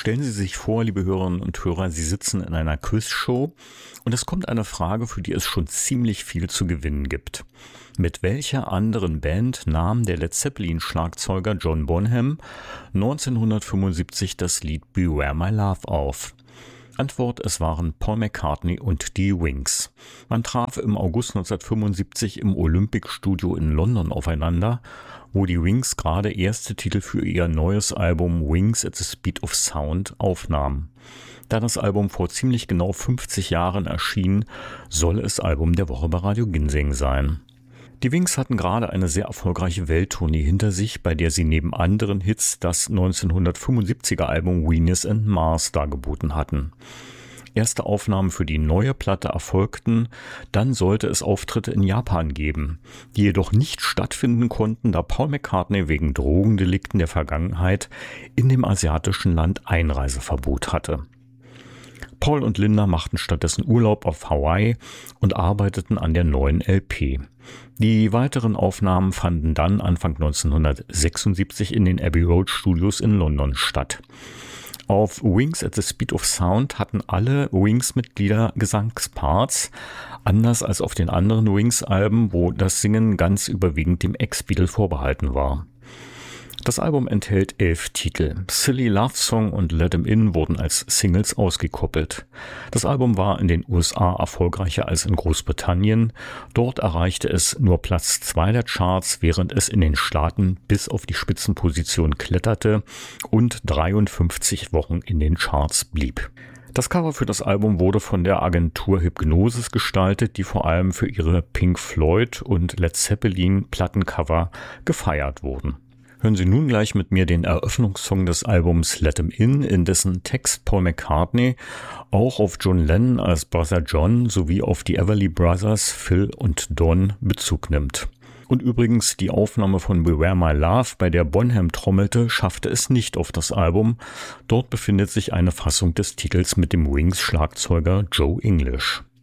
Stellen Sie sich vor, liebe Hörerinnen und Hörer, Sie sitzen in einer Quizshow und es kommt eine Frage, für die es schon ziemlich viel zu gewinnen gibt. Mit welcher anderen Band nahm der Led Zeppelin-Schlagzeuger John Bonham 1975 das Lied Beware My Love auf? Antwort: Es waren Paul McCartney und die Wings. Man traf im August 1975 im Olympic Studio in London aufeinander, wo die Wings gerade erste Titel für ihr neues Album Wings at the Speed of Sound aufnahmen. Da das Album vor ziemlich genau 50 Jahren erschien, soll es Album der Woche bei Radio Ginseng sein. Die Wings hatten gerade eine sehr erfolgreiche Welttournee hinter sich, bei der sie neben anderen Hits das 1975er Album Venus and Mars dargeboten hatten. Erste Aufnahmen für die neue Platte erfolgten, dann sollte es Auftritte in Japan geben, die jedoch nicht stattfinden konnten, da Paul McCartney wegen Drogendelikten der Vergangenheit in dem asiatischen Land Einreiseverbot hatte. Paul und Linda machten stattdessen Urlaub auf Hawaii und arbeiteten an der neuen LP. Die weiteren Aufnahmen fanden dann Anfang 1976 in den Abbey Road Studios in London statt. Auf Wings at the Speed of Sound hatten alle Wings-Mitglieder Gesangsparts, anders als auf den anderen Wings-Alben, wo das Singen ganz überwiegend dem Ex-Beatle vorbehalten war. Das Album enthält 11 Titel. Silly Love Song und Let 'Em In wurden als Singles ausgekoppelt. Das Album war in den USA erfolgreicher als in Großbritannien. Dort erreichte es nur Platz 2 der Charts, während es in den Staaten bis auf die Spitzenposition kletterte und 53 Wochen in den Charts blieb. Das Cover für das Album wurde von der Agentur Hipgnosis gestaltet, die vor allem für ihre Pink Floyd und Led Zeppelin Plattencover gefeiert wurden. Hören Sie nun gleich mit mir den Eröffnungssong des Albums Let 'Em In dessen Text Paul McCartney auch auf John Lennon als Brother John sowie auf die Everly Brothers Phil und Don Bezug nimmt. Und übrigens, die Aufnahme von Beware My Love, bei der Bonham trommelte, schaffte es nicht auf das Album. Dort befindet sich eine Fassung des Titels mit dem Wings-Schlagzeuger Joe English.